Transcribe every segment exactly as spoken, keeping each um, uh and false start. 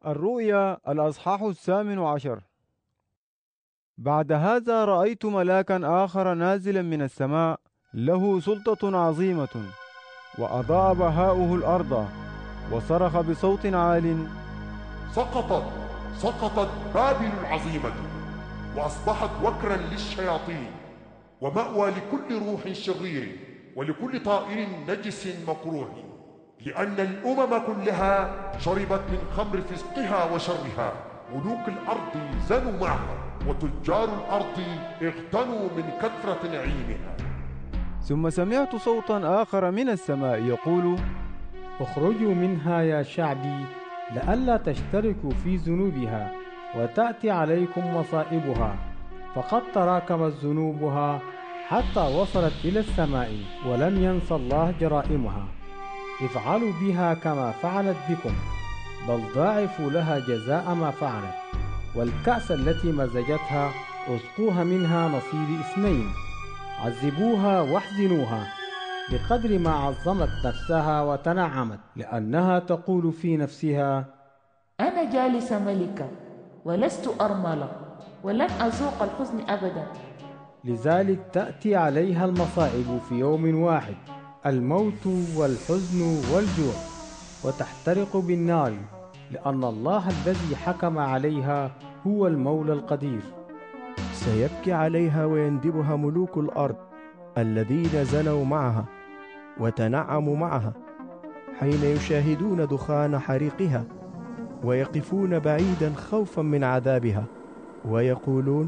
الرؤيا الأصحاح الثامن عشر. بعد هذا رأيت ملاكا آخر نازلا من السماء له سلطة عظيمة، وأضاء بهاؤه الأرض، وصرخ بصوت عال: سقطت سقطت بابل العظيمة، وأصبحت وكرا للشياطين، ومأوى لكل روح شرير، ولكل طائر نجس مكروه، لأن الأمم كلها شربت من خمر فسقها وشرها. ملوك الأرض زنوا معها، وتجار الأرض اغتنوا من كثرة نعيمها. ثم سمعت صوتا آخر من السماء يقول: اخرجوا منها يا شعبي، لئلا تشتركوا في ذنوبها وتأتي عليكم مصائبها، فقد تراكمت ذنوبها حتى وصلت إلى السماء، ولم ينس الله جرائمها. افعلوا بها كما فعلت بكم، بل ضاعفوا لها جزاء ما فعلت. والكأس التي مزجتها اسقوها منها نصيب اثنين، عذبوها واحزنوها بقدر ما عظمت نفسها وتنعمت، لأنها تقول في نفسها: أنا جالسة ملكة ولست أرملة، ولن أذوق الحزن أبدا. لذلك تأتي عليها المصائب في يوم واحد، الموت والحزن والجوع، وتحترق بالنار، لأن الله الذي حكم عليها هو المولى القدير. سيبكي عليها ويندبها ملوك الأرض الذين زنوا معها وتنعموا معها، حين يشاهدون دخان حريقها، ويقفون بعيدا خوفا من عذابها، ويقولون: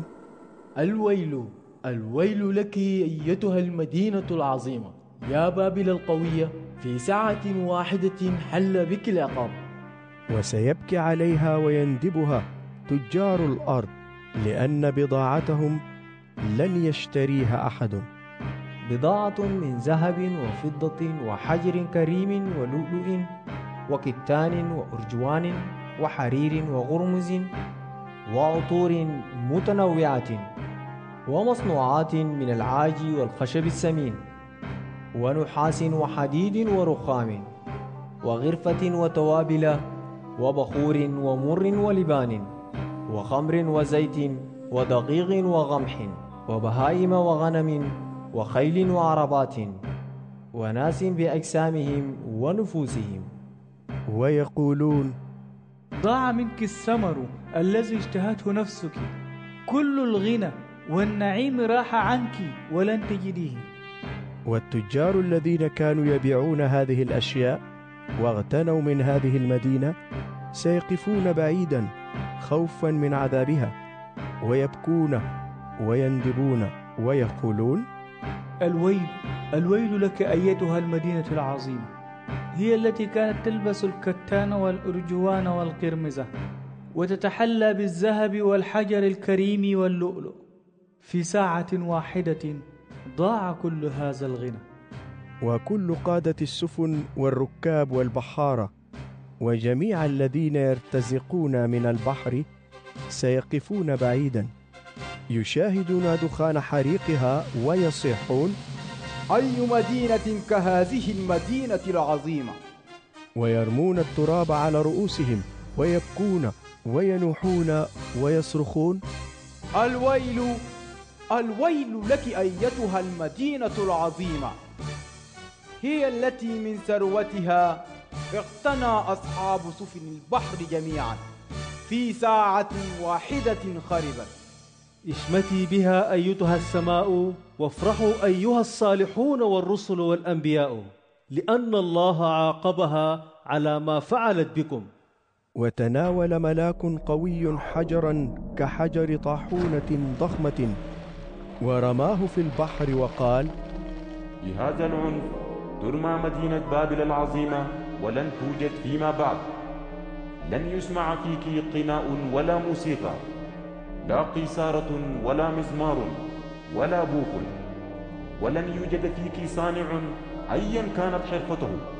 الويل الويل لك أيتها المدينة العظيمة يا بابل القوية، في ساعة واحدة حل بك العقاب. وسيبكي عليها ويندبها تجار الأرض، لأن بضاعتهم لن يشتريها أحد. بضاعة من ذهب وفضة وحجر كريم ولؤلؤ وكتان وأرجوان وحرير وغرمز وعطور متنوعة، ومصنوعات من العاج والخشب السمين، ونحاس وحديد ورخام، وغرفة وتوابل، وبخور ومر ولبان، وخمر وزيت ودقيق وغمح، وبهائم وغنم وخيل وعربات، وناس بأجسامهم ونفوسهم. ويقولون: ضاع منك الثمر الذي اشتهته نفسك، كل الغنى والنعيم راح عنك ولن تجديه. والتجار الذين كانوا يبيعون هذه الأشياء واغتنوا من هذه المدينة سيقفون بعيدا خوفا من عذابها، ويبكون ويندبون ويقولون: الويل الويل لك أيتها المدينة العظيمة، هي التي كانت تلبس الكتان والأرجوان والقرمزة، وتتحلى بالذهب والحجر الكريم واللؤلؤ. في ساعة واحدة ضاع كل هذا الغنى. وكل قادة السفن والركاب والبحارة وجميع الذين يرتزقون من البحر سيقفون بعيدا، يشاهدون دخان حريقها ويصيحون: أي مدينة كهذه المدينة العظيمة؟ ويرمون التراب على رؤوسهم ويبكون وينوحون ويصرخون: الويل الويل لك أيتها المدينة العظيمة، هي التي من ثروتها اقتنى أصحاب سفن البحر جميعا، في ساعة واحدة خربت. اشمتي بها أيتها السماء، وافرحوا أيها الصالحون والرسل والأنبياء، لأن الله عاقبها على ما فعلت بكم. وتناول ملاك قوي حجرا كحجر طاحونة ضخمة، ورماه في البحر وقال: بهذا العنف ترمى مدينة بابل العظيمة، ولن توجد فيما بعد. لن يسمع فيك قناء ولا موسيقى، لا قيثارة ولا مزمار ولا بوق، ولن يوجد فيك صانع أيا كانت حرفته.